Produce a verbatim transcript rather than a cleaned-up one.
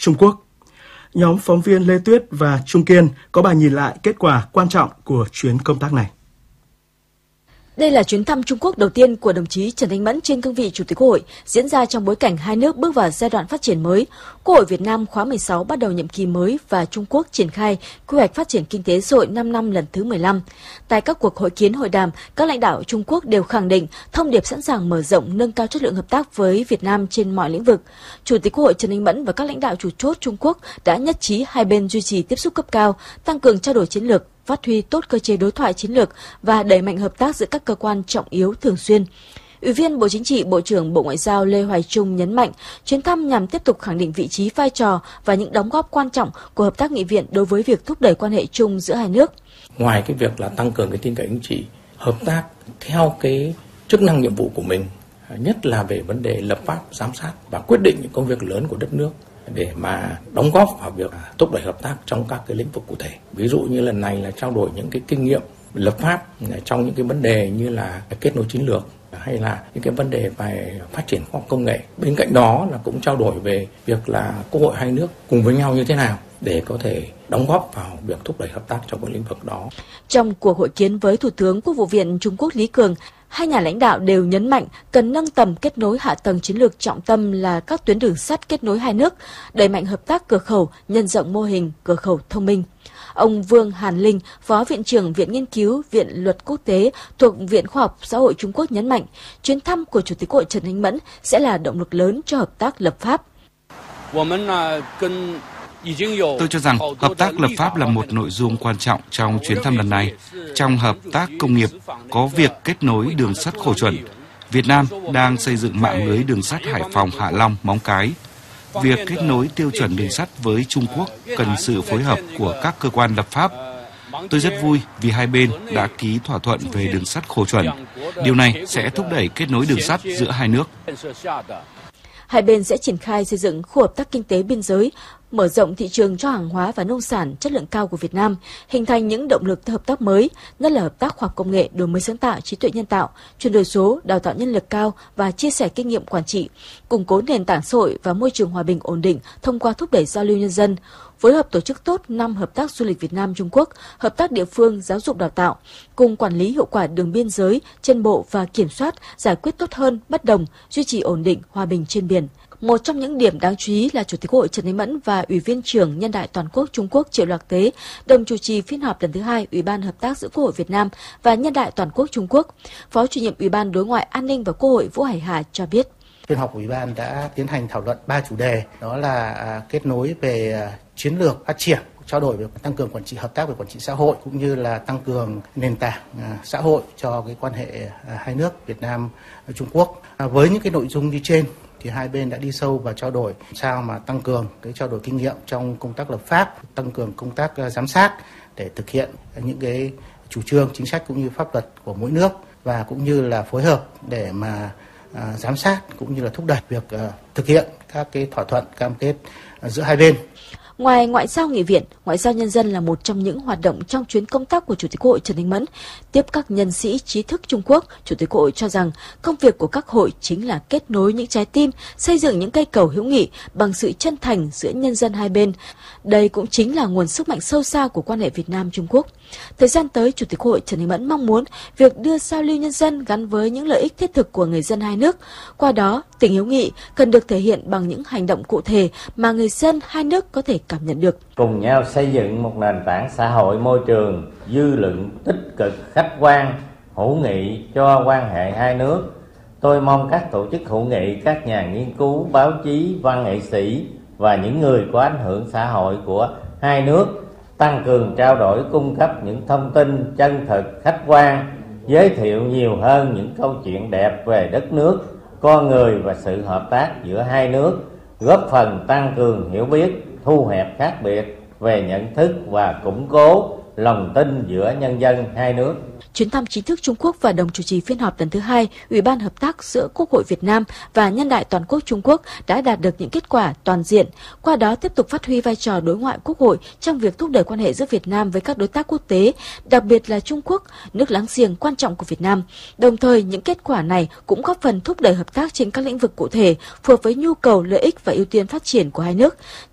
Trung Quốc. Nhóm phóng viên Lê Tuyết và Trung Kiên có bài nhìn lại kết quả quan trọng của chuyến công tác này. Đây là chuyến thăm Trung Quốc đầu tiên của đồng chí Trần Thanh Mẫn trên cương vị Chủ tịch Quốc hội, diễn ra trong bối cảnh hai nước bước vào giai đoạn phát triển mới. Quốc hội Việt Nam khóa mười sáu bắt đầu nhiệm kỳ mới và Trung Quốc triển khai quy hoạch phát triển kinh tế xã hội năm năm lần thứ mười lăm. Tại các cuộc hội kiến hội đàm, các lãnh đạo Trung Quốc đều khẳng định thông điệp sẵn sàng mở rộng, nâng cao chất lượng hợp tác với Việt Nam trên mọi lĩnh vực. Chủ tịch Quốc hội Trần Thanh Mẫn và các lãnh đạo chủ chốt Trung Quốc đã nhất trí hai bên duy trì tiếp xúc cấp cao, tăng cường trao đổi chiến lược, phát huy tốt cơ chế đối thoại chiến lược và đẩy mạnh hợp tác giữa các cơ quan trọng yếu thường xuyên. Ủy viên Bộ Chính trị, Bộ trưởng Bộ Ngoại giao Lê Hoài Trung nhấn mạnh, chuyến thăm nhằm tiếp tục khẳng định vị trí, vai trò và những đóng góp quan trọng của hợp tác nghị viện đối với việc thúc đẩy quan hệ chung giữa hai nước. Ngoài cái việc là tăng cường cái tin cậy chính trị, hợp tác theo cái chức năng nhiệm vụ của mình, nhất là về vấn đề lập pháp, giám sát và quyết định những công việc lớn của đất nước, để mà đóng góp vào việc thúc đẩy hợp tác trong các cái lĩnh vực cụ thể. Ví dụ như lần này là trao đổi những cái kinh nghiệm lập pháp trong những cái vấn đề như là kết nối chiến lược hay là những cái vấn đề về phát triển khoa học công nghệ. Bên cạnh đó là cũng trao đổi về việc là Quốc hội hai nước cùng với nhau như thế nào để có thể đóng góp vào việc thúc đẩy hợp tác trong các lĩnh vực đó. Trong cuộc hội kiến với Thủ tướng Quốc vụ viện Trung Quốc Lý Cường, hai nhà lãnh đạo đều nhấn mạnh cần nâng tầm kết nối hạ tầng chiến lược, trọng tâm là các tuyến đường sắt kết nối hai nước, đẩy mạnh hợp tác cửa khẩu, nhân rộng mô hình cửa khẩu thông minh. Ông Vương Hàn Linh, Phó Viện trưởng Viện Nghiên cứu Viện Luật Quốc tế thuộc Viện Khoa học Xã hội Trung Quốc nhấn mạnh, chuyến thăm của Chủ tịch Quốc hội Trần Thanh Mẫn sẽ là động lực lớn cho hợp tác lập pháp. Tôi cho rằng hợp tác lập pháp là một nội dung quan trọng trong chuyến thăm lần này. Trong hợp tác công nghiệp có việc kết nối đường sắt Khổ Chuẩn. Việt Nam đang xây dựng mạng lưới đường sắt Hải Phòng, Hạ Long, Móng Cái. Việc kết nối tiêu chuẩn đường sắt với Trung Quốc cần sự phối hợp của các cơ quan lập pháp. Tôi rất vui vì hai bên đã ký thỏa thuận về đường sắt Khổ Chuẩn. Điều này sẽ thúc đẩy kết nối đường sắt giữa hai nước. Hai bên sẽ triển khai xây dựng khu hợp tác kinh tế biên giới, mở rộng thị trường cho hàng hóa và nông sản chất lượng cao của Việt Nam, hình thành những động lực hợp tác mới, nhất là hợp tác khoa học công nghệ, đổi mới sáng tạo, trí tuệ nhân tạo, chuyển đổi số, đào tạo nhân lực cao và chia sẻ kinh nghiệm quản trị, củng cố nền tảng xã hội và môi trường hòa bình ổn định thông qua thúc đẩy giao lưu nhân dân, phối hợp tổ chức tốt năm hợp tác du lịch Việt Nam Trung Quốc, hợp tác địa phương, giáo dục đào tạo, cùng quản lý hiệu quả đường biên giới, trên bộ và kiểm soát, giải quyết tốt hơn bất đồng, duy trì ổn định, hòa bình trên biển. Một trong những điểm đáng chú ý là Chủ tịch Quốc hội Trần Thanh Mẫn và Ủy viên trưởng Nhân đại Toàn quốc Trung Quốc Triệu Lạc Tế đồng chủ trì phiên họp lần thứ hai Ủy ban Hợp tác giữa Quốc hội Việt Nam và Nhân đại Toàn quốc Trung Quốc. Phó chủ nhiệm Ủy ban Đối ngoại An ninh và Quốc hội Vũ Hải Hà cho biết. Phiên họp của Ủy ban đã tiến hành thảo luận ba chủ đề, đó là kết nối về chiến lược phát triển, trao đổi về tăng cường quản trị, hợp tác về quản trị xã hội, cũng như là tăng cường nền tảng xã hội cho cái quan hệ hai nước Việt Nam Trung Quốc. Với những cái nội dung như trên thì hai bên đã đi sâu và trao đổi sao mà tăng cường cái trao đổi kinh nghiệm trong công tác lập pháp, tăng cường công tác giám sát để thực hiện những cái chủ trương, chính sách cũng như pháp luật của mỗi nước, và cũng như là phối hợp để mà à, giám sát cũng như là thúc đẩy việc à, thực hiện các cái thỏa thuận cam kết à, giữa hai bên. Ngoài ngoại giao nghị viện, ngoại giao nhân dân là một trong những hoạt động trong chuyến công tác của Chủ tịch Quốc hội Trần Thanh Mẫn. Tiếp các nhân sĩ trí thức Trung Quốc, Chủ tịch Quốc hội cho rằng công việc của các hội chính là kết nối những trái tim, xây dựng những cây cầu hữu nghị bằng sự chân thành giữa nhân dân hai bên. Đây cũng chính là nguồn sức mạnh sâu xa của quan hệ Việt Nam-Trung Quốc. Thời gian tới, Chủ tịch Quốc hội Trần Thanh Mẫn mong muốn việc đưa giao lưu nhân dân gắn với những lợi ích thiết thực của người dân hai nước. Qua đó, tình hữu nghị cần được thể hiện bằng những hành động cụ thể mà người dân hai nước có thể cảm nhận được. Cùng nhau xây dựng một nền tảng xã hội môi trường, dư luận tích cực, khách quan, hữu nghị cho quan hệ hai nước. Tôi mong các tổ chức hữu nghị, các nhà nghiên cứu, báo chí, văn nghệ sĩ và những người có ảnh hưởng xã hội của hai nước tăng cường trao đổi, cung cấp những thông tin chân thực, khách quan, giới thiệu nhiều hơn những câu chuyện đẹp về đất nước, con người và sự hợp tác giữa hai nước, góp phần tăng cường hiểu biết, thu hẹp khác biệt về nhận thức và củng cố lòng tin giữa nhân dân hai nước. Chuyến thăm chính thức Trung Quốc và đồng chủ trì phiên họp lần thứ hai Ủy ban Hợp tác giữa Quốc hội Việt Nam và Nhân đại Toàn quốc Trung Quốc đã đạt được những kết quả toàn diện, qua đó tiếp tục phát huy vai trò đối ngoại Quốc hội trong việc thúc đẩy quan hệ giữa Việt Nam với các đối tác quốc tế, đặc biệt là Trung Quốc, nước láng giềng quan trọng của Việt Nam. Đồng thời, những kết quả này cũng góp phần thúc đẩy hợp tác trên các lĩnh vực cụ thể, phù hợp với nhu cầu, lợi ích và ưu tiên phát triển của hai nước.